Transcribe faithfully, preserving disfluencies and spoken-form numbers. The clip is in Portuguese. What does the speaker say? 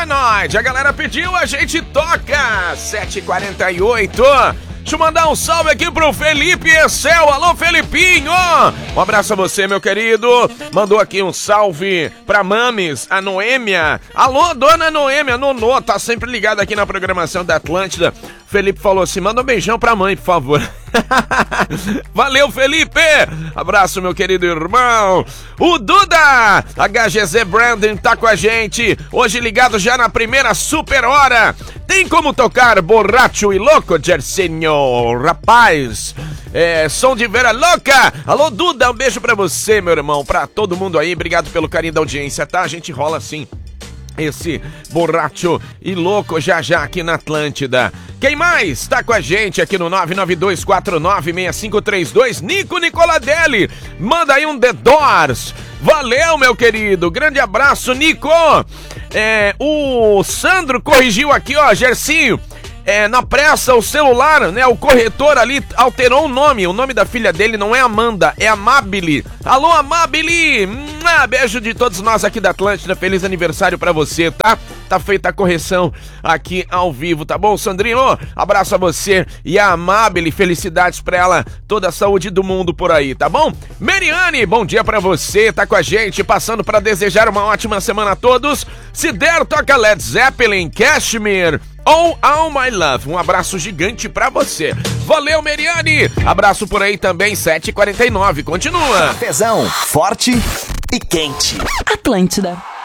Paranoide. A galera pediu, a gente toca. sete e quarenta e oito. Deixa eu mandar um salve aqui pro Felipe Excel. Alô, Felipinho! Um abraço a você, meu querido. Mandou aqui um salve pra Mames, a Noêmia. Alô, dona Noêmia, Nonô, tá sempre ligado aqui na programação da Atlântida. Felipe falou assim, manda um beijão pra mãe, por favor. Valeu, Felipe! Abraço, meu querido irmão. O Duda, H G Z Brandon, tá com a gente. Hoje ligado já na primeira super hora. Tem como tocar Borracho e Louco, Gersinho? Rapaz, é, som de Vera Louca. Alô, Duda, um beijo pra você, meu irmão. Pra todo mundo aí, obrigado pelo carinho da audiência, tá? A gente rola assim esse Borracho e Louco já já aqui na Atlântida. Quem mais tá com a gente aqui no nove nove dois quatro nove seis cinco três dois? Nico Nicoladelli, manda aí um The Doors. Valeu, meu querido, grande abraço, Nico. É, o Sandro corrigiu aqui, ó, Gercinho. É, na pressa, o celular, né, o corretor ali alterou o nome. O nome da filha dele não é Amanda, é Amabile. Alô, Amabile! Ah, beijo de todos nós aqui da Atlântida. Feliz aniversário pra você, tá? Tá feita a correção aqui ao vivo, tá bom, Sandrinho? Abraço a você e a Amabile. Felicidades pra ela. Toda a saúde do mundo por aí, tá bom? Mariane, bom dia pra você. Tá com a gente, passando pra desejar uma ótima semana a todos. Se der, toca Led Zeppelin, Kashmir ou All My Love. Um abraço gigante pra você. Valeu, Meriane. Abraço por aí também, sete e quarenta e nove. Continua. Cafezão, forte e quente. Atlântida.